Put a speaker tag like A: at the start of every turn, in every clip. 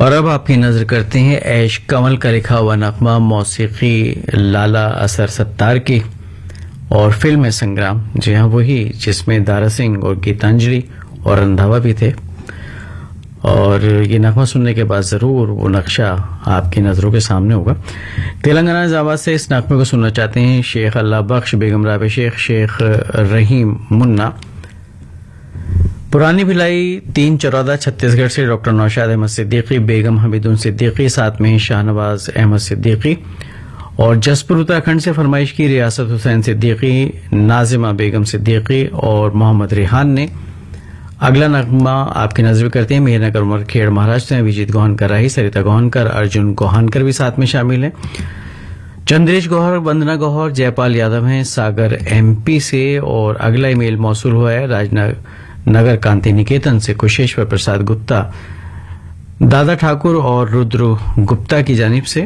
A: और अब आपकी नजर करते हैं ऐश कमल का लिखा हुआ नगमा मौसीकी लाला असर सत्तार की और फिल्म संग्राम। जी हाँ, वही जिसमें दारा सिंह और गीतांजलि और रंधावा भी थे। और ये नगमा सुनने के बाद जरूर वो नक्शा आपकी नजरों के सामने होगा। तेलंगाना जाबाद से इस नगमे को सुनना चाहते हैं शेख अल्लाह बख्श, बेगम राबे शेख, शेख रहीम मुन्ना। पुरानी भिलाई 314 छत्तीसगढ़ से डॉक्टर नौशाद अहमद सिद्दीकी, बेगम हमीदुन सिद्दीकी, साथ में शाहनवाज अहमद सिद्दीकी। और जसपुर उत्तराखंड से फरमाइश की रियासत हुसैन सिद्दीकी, नाजिमा बेगम सिद्दीकी और मोहम्मद रिहान ने। अगला नगमा आपकी नजर करते हैं मेहरनगर उमरखेड़ महाराष्ट्र से अभिजीत गोहनकर राही, सरिता गोहनकर, अर्जुन गोहानकर भी साथ में शामिल हैं। चंद्रेश गौहर, वंदना गौहर, जयपाल यादव हैं सागर एमपी से। और अगला ईमेल मौसूल हुआ है राजनगर कांति निकेतन से कुशेश्वर प्रसाद गुप्ता, दादा ठाकुर और रुद्र गुप्ता की जानिब से।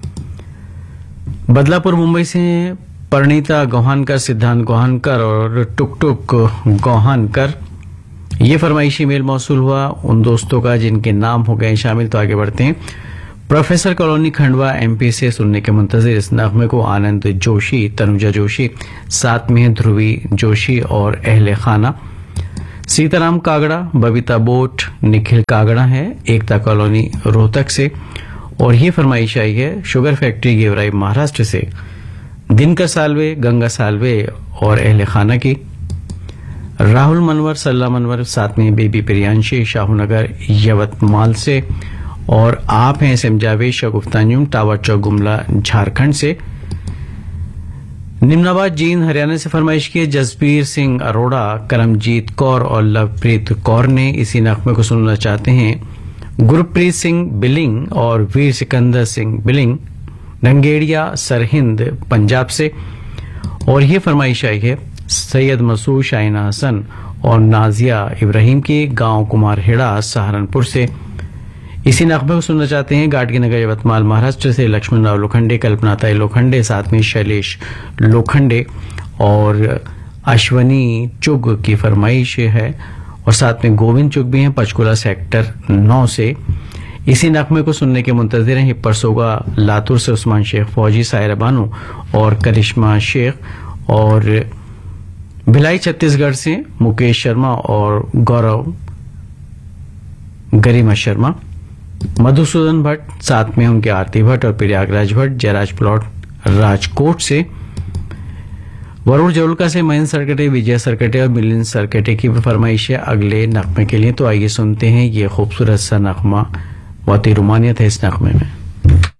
A: बदलापुर मुंबई से परिणीता गोहानकर, सिद्धांत गोहानकर और टुक टुक गोहानकर। ये फरमाइशी मेल मौसूल हुआ उन दोस्तों का जिनके नाम हो गए शामिल। तो आगे बढ़ते हैं। प्रोफेसर कॉलोनी खंडवा एमपी से सुनने के मुंतजिर इस नगमे को आनंद जोशी, तनुजा जोशी, साथ में ध्रुवी जोशी और अहले खाना। सीताराम कागड़ा, बबीता बोट, निखिल कागड़ा है एकता कॉलोनी रोहतक से। और ये फरमाइश आई है शुगर फैक्ट्री गेवराई महाराष्ट्र से दिनकर सालवे, गंगा सालवे और अहले खाना की। राहुल मनवर, सल्ला मनवर, साथ में बेबी प्रियांशी, शाहूनगर यवतमाल से। और आप हैं एसएम जावेद, शगुफ्तान्यूम, टावर चौक, गुमला, झारखंड से। निम्नाबाद जींद हरियाणा से फरमाइश की जसबीर सिंह अरोड़ा, करमजीत कौर और लवप्रीत कौर ने। इसी नगमे को सुनना चाहते हैं गुरप्रीत सिंह बिलिंग और वीर सिकंदर सिंह बिलिंग, नंगेड़िया सरहिंद पंजाब से। और ये फरमाइश आई है सैयद मसूद, शाइना हसन और नाजिया इब्राहिम की, गांव कुमारहेड़ा सहारनपुर से। इसी नगमे को सुनना चाहते हैं गाडगी नगर यवतमाल महाराष्ट्र से लक्ष्मण राव लोखंडे, कल्पनाताई लोखंडे, साथ में शैलेश लोखंडे और अश्वनी चुग की फरमाइश है। और साथ में गोविंद चुग भी हैं पंचकुला सेक्टर 9 से। इसी नगमे को सुनने के मुंतजिर हैं परसोगा लातूर से उस्मान शेख फौजी, सायरा बानो और करिश्मा शेख। और भिलाई छत्तीसगढ़ से मुकेश शर्मा और गौरव गरिमा शर्मा। मधुसूदन भट्ट, साथ में उनके आरती भट्ट और प्रयागराज भट्ट, जयराज प्लॉट राजकोट से। वरुण जौलका से महेंद्र सरकटे, विजय सरकटे और मिलिंद सरकटे की फरमाइश है अगले नगमे के लिए। तो आइए सुनते हैं ये खूबसूरत सा नगमा, बहुत ही रोमानियत है इस नगमे में।